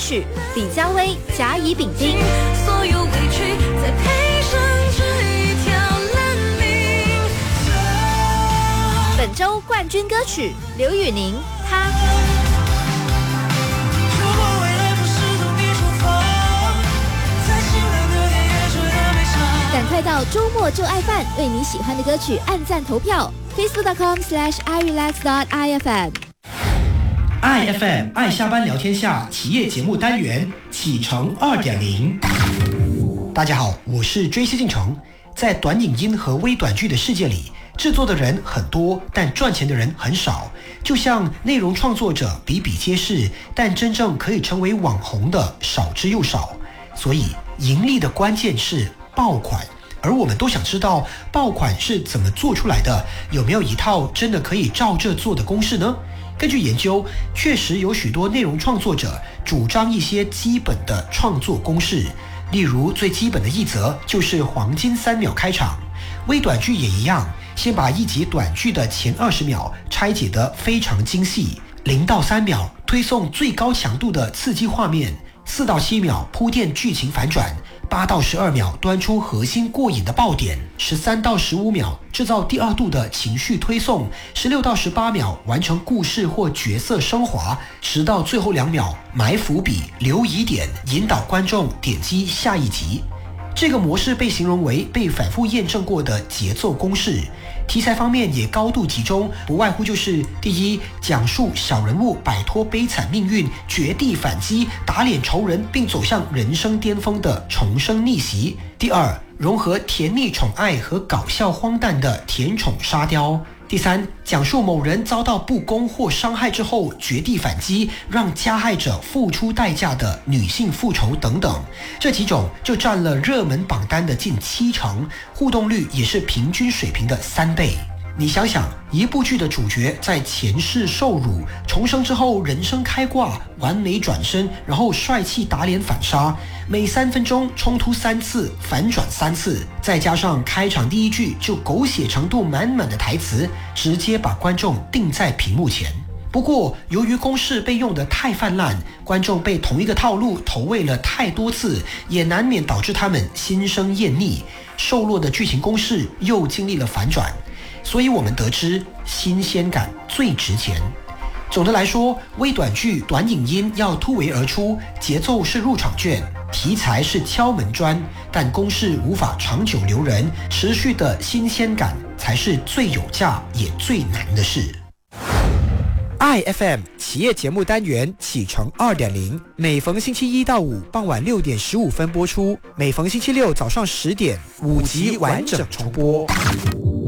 曲，李佳薇甲乙丙丁。 所有委屈再配上这一条烂命。 本周冠军歌曲刘宇宁，他。赶快到周末就爱饭，为你喜欢的歌曲按赞投票 facebook.com/irelax.ifm。 IFM 爱下班聊天下企业节目单元启程 2.0。 大家好，我是追思进程。在短影音和微短剧的世界里，制作的人很多，但赚钱的人很少。就像内容创作者比比皆是，但真正可以成为网红的少之又少。所以盈利的关键是爆款，而我们都想知道爆款是怎么做出来的，有没有一套真的可以照这做的公式呢？根据研究，确实有许多内容创作者主张一些基本的创作公式，例如最基本的一则就是黄金3秒开场。微短剧也一样，先把一集短剧的前20秒拆解得非常精细，0到3秒推送最高强度的刺激画面，4到7秒铺垫剧情反转，8到12秒端出核心过瘾的爆点，13到15秒制造第二度的情绪推送，16到18秒完成故事或角色升华，10到最后2秒埋伏笔、留疑点，引导观众点击下一集。这个模式被形容为被反复验证过的节奏公式。题材方面也高度集中，不外乎就是第一，讲述小人物摆脱悲惨命运，绝地反击，打脸仇人，并走向人生巅峰的重生逆袭；第二，融合甜蜜宠爱和搞笑荒诞的甜宠沙雕；第三，讲述某人遭到不公或伤害之后绝地反击，让加害者付出代价的女性复仇等等。这几种就占了热门榜单的近70%，互动率也是平均水平的3倍。你想想，一部剧的主角在前世受辱，重生之后人生开挂，完美转身，然后帅气打脸反杀，每3分钟冲突3次，反转3次，再加上开场第一句就狗血程度满满的台词，直接把观众定在屏幕前。不过由于公式被用得太泛滥，观众被同一个套路投喂了太多次，也难免导致他们心生厌腻，瘦弱的剧情公式又经历了反转。所以我们得知新鲜感最值钱。总的来说，微短剧、短影音要突围而出，节奏是入场券，题材是敲门砖，但公式无法长久留人，持续的新鲜感才是最有价也最难的事。IFM 企业节目单元启程 2.0， 每逢星期1到5傍晚6点15分播出，每逢星期六早上10点5集完整重播。